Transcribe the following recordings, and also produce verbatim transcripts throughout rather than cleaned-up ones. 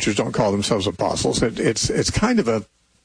preachers don't call themselves apostles. It, it's it's kind of a,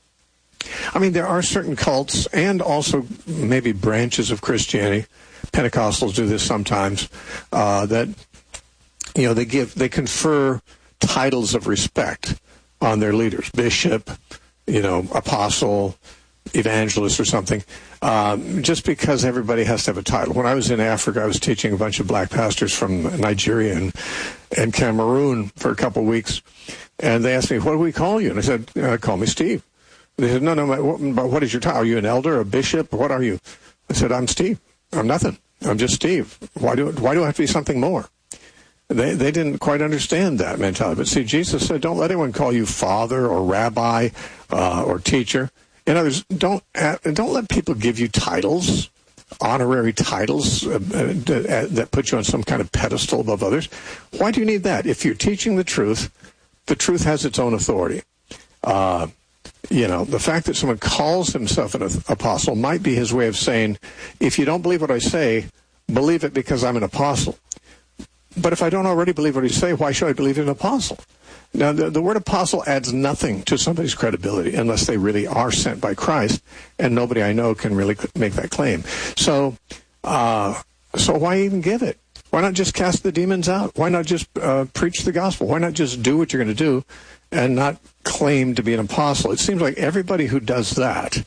I mean, there are certain cults and also maybe branches of Christianity, Pentecostals do this sometimes, uh, that, you know, they give, they confer titles of respect on their leaders, bishop, you know, apostle, evangelist or something, um, just because everybody has to have a title. When I was in Africa, I was teaching a bunch of black pastors from Nigeria and, and Cameroon for a couple of weeks, and they asked me, what do we call you? And I said, uh, call me Steve. They said, no, no, but what is your title? Are you an elder, a bishop? What are you? I said, I'm Steve. I'm nothing. I'm just Steve. Why do, why do I have to be something more? They they didn't quite understand that mentality. But see, Jesus said, don't let anyone call you father or rabbi uh, or teacher. In other words, don't, don't let people give you titles, honorary titles uh, uh, that put you on some kind of pedestal above others. Why do you need that? If you're teaching the truth, the truth has its own authority. Uh, you know, the fact that someone calls himself an apostle might be his way of saying, if you don't believe what I say, believe it because I'm an apostle. But if I don't already believe what you say, why should I believe in an apostle? Now, the, the word apostle adds nothing to somebody's credibility unless they really are sent by Christ, and nobody I know can really make that claim. So, uh, so why even give it? Why not just cast the demons out? Why not just uh, preach the gospel? Why not just do what you're going to do and not claim to be an apostle? It seems like everybody who does that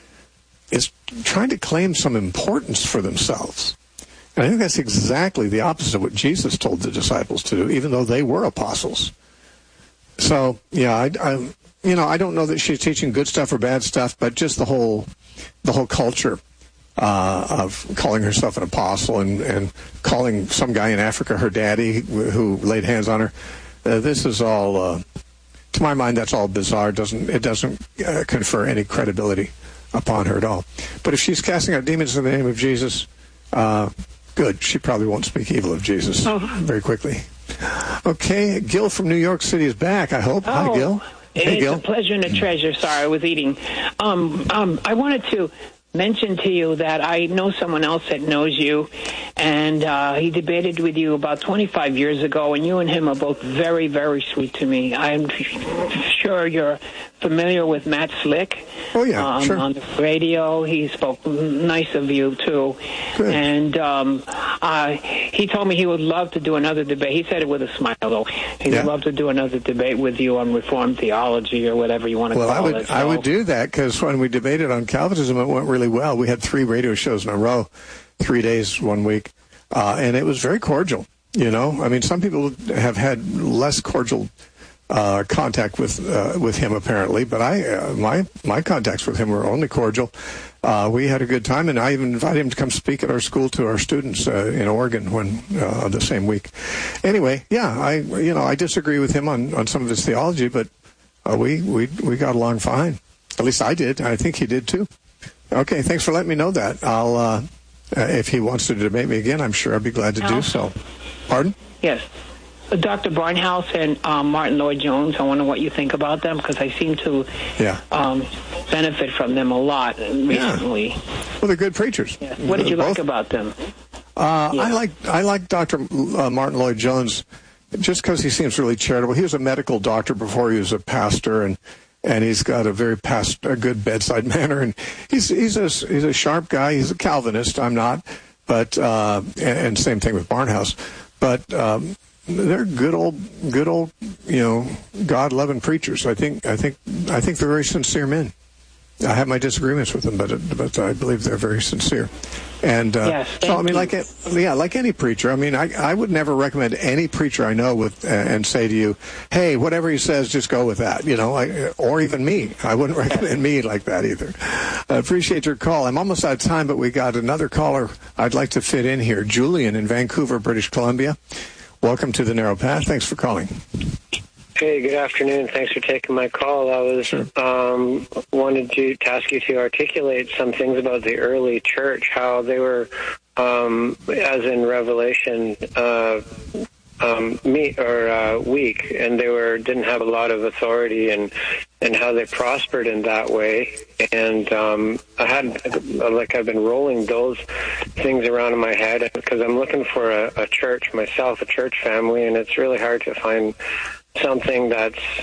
is trying to claim some importance for themselves. And I think that's exactly the opposite of what Jesus told the disciples to do, even though they were apostles. So, yeah, I, I, you know, I don't know that she's teaching good stuff or bad stuff, but just the whole, the whole culture uh, of calling herself an apostle and, and calling some guy in Africa her daddy who laid hands on her. Uh, this is all, uh, to my mind, that's all bizarre. It doesn't it doesn't uh, confer any credibility upon her at all. But if she's casting out demons in the name of Jesus, uh, good. She probably won't speak evil of Jesus oh. very quickly. Okay, Gil from New York City is back, I hope. Oh, Hi, Gil. Hey, it's Gil. a pleasure and a treasure. Sorry, I was eating. Um, um, I wanted to mention to you that I know someone else that knows you, and uh, he debated with you about twenty-five years ago, and you and him are both very, very sweet to me. I'm sure you're familiar with Matt Slick. Oh, yeah, um, sure. On the radio. He spoke nice of you, too. Good. And um, uh, he told me he would love to do another debate. He said it with a smile, though. He yeah. would love to do another debate with you on Reformed theology or whatever you want to well, call I would, it. So. I would do that because when we debated on Calvinism, it went really well. We had three radio shows in a row, three days, one week, uh, and it was very cordial. You know, I mean, some people have had less cordial Uh, contact with uh, with him apparently, but I uh, my my contacts with him were only cordial. Uh, we had a good time, and I even invited him to come speak at our school to our students uh, in Oregon when uh, the same week. Anyway, yeah, I you know I disagree with him on, on some of his theology, but uh, we we we got along fine. At least I did. I think he did too. Okay, thanks for letting me know that. I'll uh, uh, if he wants to debate me again, I'm sure I'd be glad to do so. Pardon? Yes. Doctor Barnhouse and um, Martin Lloyd-Jones, I wonder what you think about them, because I seem to yeah. um, benefit from them a lot recently. Yeah. Well, they're good preachers. Yeah. What did you Both. like about them? Uh, yeah. I like I like Doctor Uh, Martin Lloyd-Jones just because he seems really charitable. He was a medical doctor before he was a pastor, and and he's got a very past, a good bedside manner, and he's he's a he's a sharp guy. He's a Calvinist. I'm not, but uh, and, and same thing with Barnhouse, but. Um, They're good old, good old, you know, God-loving preachers. I think, I think, I think they're very sincere men. I have my disagreements with them, but but I believe they're very sincere. And uh, yes, so, I mean, you. like yeah, like any preacher. I mean, I I would never recommend any preacher I know with uh, and say to you, hey, whatever he says, just go with that. You know, I, or even me. I wouldn't recommend me like that either. I appreciate your call. I'm almost out of time, but we got another caller I'd like to fit in here. Julian in Vancouver, British Columbia. Welcome to the Narrow Path. Thanks for calling. Hey, good afternoon. Thanks for taking my call. I was sure. um, wanted to, to ask you to articulate some things about the early church, how they were, um, as in Revelation, uh, um, meek or uh, weak, and they were didn't have a lot of authority, and and how they prospered in that way. And um, I had like I've been rolling those things around in my head because I'm looking for a, a church myself, a church family, and it's really hard to find something that's